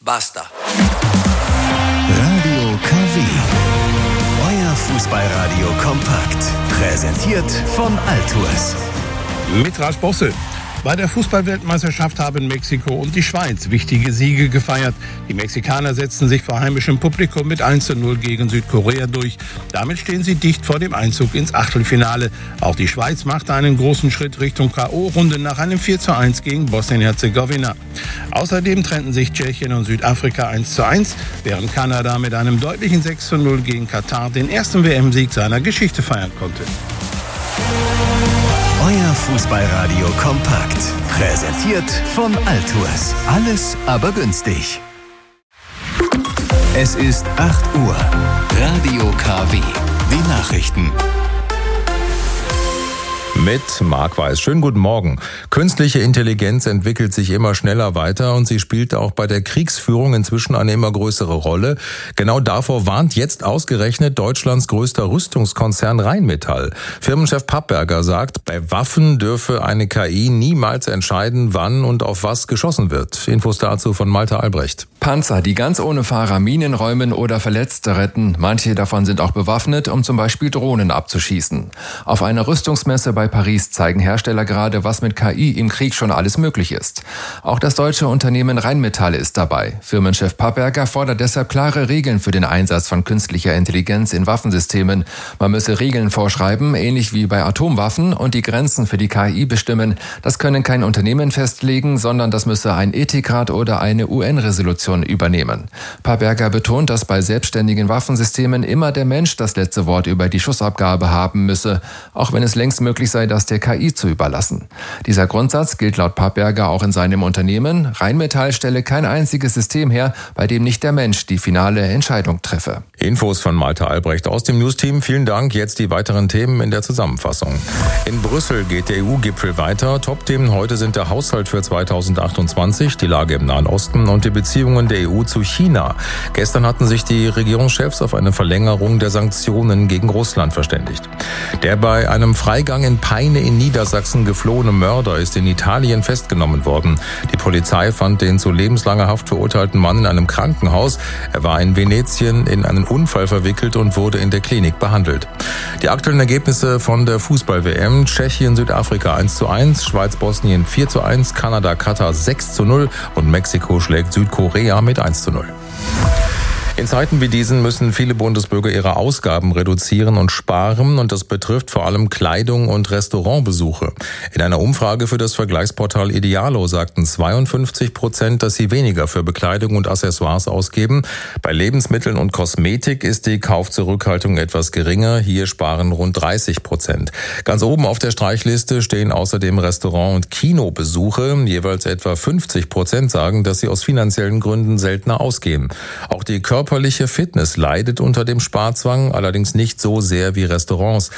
Basta. Radio KW. Euer Fußballradio kompakt. Präsentiert von Altours. Mit Ralf Bosse. Bei der Fußballweltmeisterschaft haben Mexiko und die Schweiz wichtige Siege gefeiert. Die Mexikaner setzten sich vor heimischem Publikum mit 1:0 gegen Südkorea durch. Damit stehen sie dicht vor dem Einzug ins Achtelfinale. Auch die Schweiz machte einen großen Schritt Richtung K.O.-Runde nach einem 4:1 gegen Bosnien-Herzegowina. Außerdem trennten sich Tschechien und Südafrika 1:1, während Kanada mit einem deutlichen 6:0 gegen Katar den ersten WM-Sieg seiner Geschichte feiern konnte. Euer Fußballradio kompakt. Präsentiert von Altours. Alles aber günstig. Es ist 8 Uhr. Radio KW. Die Nachrichten. Mit Marc Weiß. Schönen guten Morgen. Künstliche Intelligenz entwickelt sich immer schneller weiter und sie spielt auch bei der Kriegsführung inzwischen eine immer größere Rolle. Genau davor warnt jetzt ausgerechnet Deutschlands größter Rüstungskonzern Rheinmetall. Firmenchef Papperger sagt, bei Waffen dürfe eine KI niemals entscheiden, wann und auf was geschossen wird. Infos dazu von Malte Albrecht. Panzer, die ganz ohne Fahrer Minen räumen oder Verletzte retten. Manche davon sind auch bewaffnet, um zum Beispiel Drohnen abzuschießen. Auf einer Rüstungsmesse bei Paris zeigen Hersteller gerade, was mit KI im Krieg schon alles möglich ist. Auch das deutsche Unternehmen Rheinmetall ist dabei. Firmenchef Papperger fordert deshalb klare Regeln für den Einsatz von künstlicher Intelligenz in Waffensystemen. Man müsse Regeln vorschreiben, ähnlich wie bei Atomwaffen, und die Grenzen für die KI bestimmen. Das können kein Unternehmen festlegen, sondern das müsse ein Ethikrat oder eine UN-Resolution übernehmen. Papperger betont, dass bei selbstständigen Waffensystemen immer der Mensch das letzte Wort über die Schussabgabe haben müsse, auch wenn es längst möglich sei, das der KI zu überlassen. Dieser Grundsatz gilt laut Papperger auch in seinem Unternehmen. Rheinmetall stelle kein einziges System her, bei dem nicht der Mensch die finale Entscheidung treffe. Infos von Malte Albrecht aus dem News-Team. Vielen Dank. Jetzt die weiteren Themen in der Zusammenfassung. In Brüssel geht der EU-Gipfel weiter. Top-Themen heute sind der Haushalt für 2028, die Lage im Nahen Osten und die Beziehungen der EU zu China. Gestern hatten sich die Regierungschefs auf eine Verlängerung der Sanktionen gegen Russland verständigt. Der bei einem Freigang in Peine in Niedersachsen geflohene Mörder ist in Italien festgenommen worden. Die Polizei fand den zu lebenslanger Haft verurteilten Mann in einem Krankenhaus. Er war in Venetien in einen Unfall verwickelt und wurde in der Klinik behandelt. Die aktuellen Ergebnisse von der Fußball-WM: Tschechien, Südafrika 1:1, Schweiz, Bosnien 4:1, Kanada, Katar 6:0 und Mexiko schlägt Südkorea mit 1:0. In Zeiten wie diesen müssen viele Bundesbürger ihre Ausgaben reduzieren und sparen, und das betrifft vor allem Kleidung und Restaurantbesuche. In einer Umfrage für das Vergleichsportal Idealo sagten 52%, dass sie weniger für Bekleidung und Accessoires ausgeben. Bei Lebensmitteln und Kosmetik ist die Kaufzurückhaltung etwas geringer. Hier sparen rund 30%. Ganz oben auf der Streichliste stehen außerdem Restaurant- und Kinobesuche. Jeweils etwa 50% sagen, dass sie aus finanziellen Gründen seltener ausgeben. Auch die körperliche Fitness leidet unter dem Sparzwang, allerdings nicht so sehr wie Restaurants.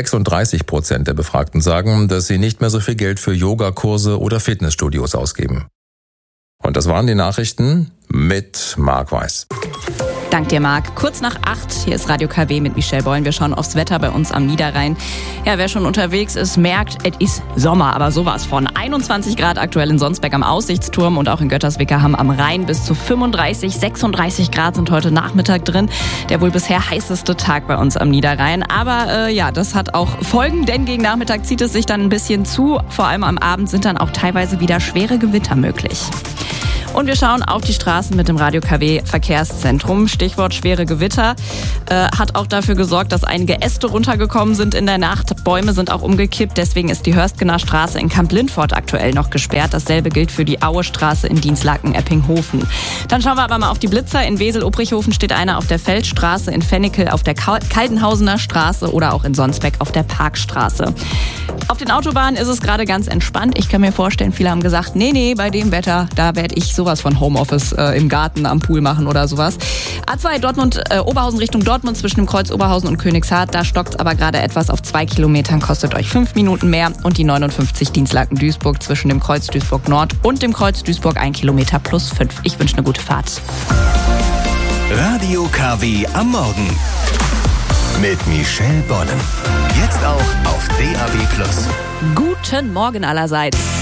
36% der Befragten sagen, dass sie nicht mehr so viel Geld für Yogakurse oder Fitnessstudios ausgeben. Und das waren die Nachrichten mit Marc Weiß. Dank dir, Marc. Kurz nach 8, hier ist Radio KW mit Michelle Boylen. Wir schauen aufs Wetter bei uns am Niederrhein. Ja, wer schon unterwegs ist, merkt, es ist Sommer, aber sowas von. 21 Grad aktuell in Sonsbeck am Aussichtsturm und auch in Götterswickerham am Rhein. Bis zu 35, 36 Grad sind heute Nachmittag drin. Der wohl bisher heißeste Tag bei uns am Niederrhein. Aber das hat auch Folgen, denn gegen Nachmittag zieht es sich dann ein bisschen zu. Vor allem am Abend sind dann auch teilweise wieder schwere Gewitter möglich. Und wir schauen auf die Straßen mit dem Radio KW Verkehrszentrum. Stichwort schwere Gewitter hat auch dafür gesorgt, dass einige Äste runtergekommen sind in der Nacht. Bäume sind auch umgekippt. Deswegen ist die Hörstgener Straße in Kamp-Lindfort aktuell noch gesperrt. Dasselbe gilt für die Auestraße in Dienstlaken-Eppinghofen. Dann schauen wir aber mal auf die Blitzer. In Wesel-Obrichhofen steht einer auf der Feldstraße, in Fennekel auf der Kaldenhausener Straße oder auch in Sonsbeck auf der Parkstraße. Auf den Autobahnen ist es gerade ganz entspannt. Ich kann mir vorstellen, viele haben gesagt, nee, bei dem Wetter, da werde ich sowas von Homeoffice im Garten am Pool machen oder sowas. A2 Oberhausen Richtung Dortmund zwischen dem Kreuz Oberhausen und Königshardt. Da stockt es aber gerade etwas auf 2 Kilometern, kostet euch 5 Minuten mehr. Und die 59 Dienstlaken-Duisburg zwischen dem Kreuz Duisburg Nord und dem Kreuz Duisburg 1 Kilometer plus 5. Ich wünsche eine gute Fahrt. Radio KW am Morgen mit Michelle Boylen. Jetzt auch auf DAB+. Guten Morgen allerseits.